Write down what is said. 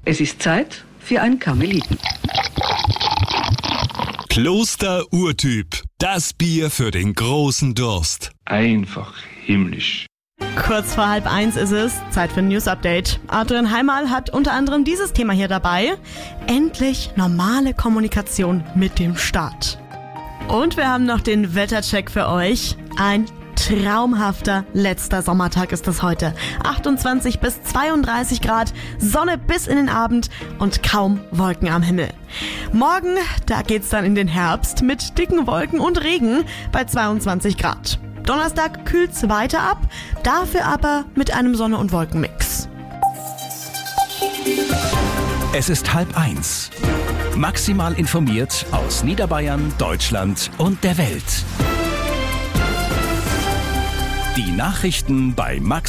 Es ist Zeit für ein Karmeliten. Kloster Urtyp. Das Bier für den großen Durst. Einfach himmlisch. Kurz vor 12:30 ist es, Zeit für ein News-Update. Adrian Heimal hat unter anderem dieses Thema hier dabei. Endlich normale Kommunikation mit dem Staat. Und wir haben noch den Wettercheck für euch. Ein traumhafter letzter Sommertag ist es heute. 28 bis 32 Grad, Sonne bis in den Abend und kaum Wolken am Himmel. Morgen, da geht's dann in den Herbst mit dicken Wolken und Regen bei 22 Grad. Donnerstag kühlt's weiter ab, dafür aber mit einem Sonne- und Wolkenmix. Es ist 12:30. Maximal informiert aus Niederbayern, Deutschland und der Welt. Die Nachrichten bei Max